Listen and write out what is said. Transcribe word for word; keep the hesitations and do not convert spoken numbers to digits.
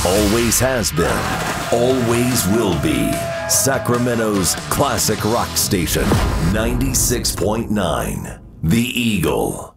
Always has been, always will be. Sacramento's classic rock station, ninety-six point nine, The Eagle.